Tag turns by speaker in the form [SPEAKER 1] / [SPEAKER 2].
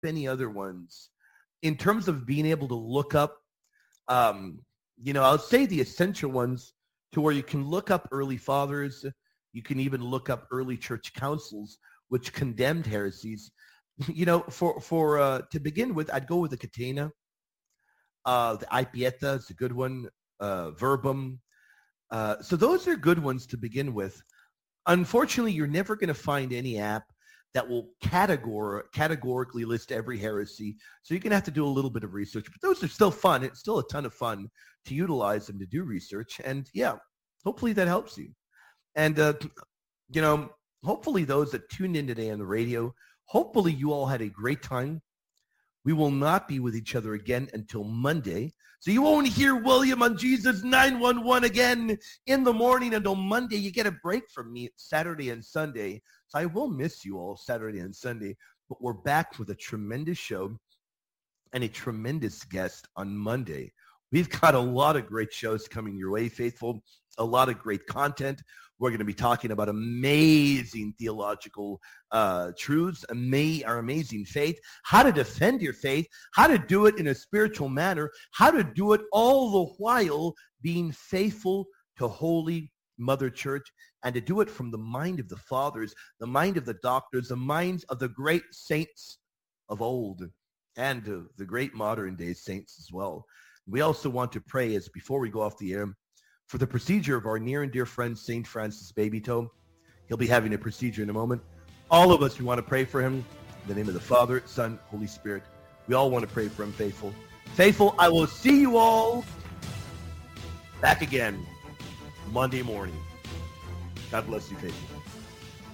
[SPEAKER 1] many other ones in terms of being able to look up, I'll say the essential ones to where you can look up early fathers. You can even look up early church councils, which condemned heresies. To begin with, I'd go with the Catena. The Ipieta is a good one. Verbum. So those are good ones to begin with. Unfortunately, you're never going to find any app that will categorically list every heresy. So you're going to have to do a little bit of research. But those are still fun. It's still a ton of fun to utilize them to do research. And yeah, hopefully that helps you. And, hopefully those that tuned in today on the radio, hopefully you all had a great time. We will not be with each other again until Monday. So you won't hear William on Jesus 911 again in the morning until Monday. You get a break from me Saturday and Sunday. So I will miss you all Saturday and Sunday. But we're back with a tremendous show and a tremendous guest on Monday. We've got a lot of great shows coming your way, faithful. A lot of great content. We're going to be talking about amazing theological truths, our amazing faith, how to defend your faith, how to do it in a spiritual manner, how to do it all the while being faithful to Holy Mother Church, and to do it from the mind of the fathers, the mind of the doctors, the minds of the great saints of old, and the great modern day saints as well. We also want to pray, as before we go off the air, for the procedure of our near and dear friend, St. Francis Babytoe. He'll be having a procedure in a moment. All of us, we want to pray for him. In the name of the Father, Son, Holy Spirit. We all want to pray for him, faithful. Faithful, I will see you all back again Monday morning. God bless you, faithful.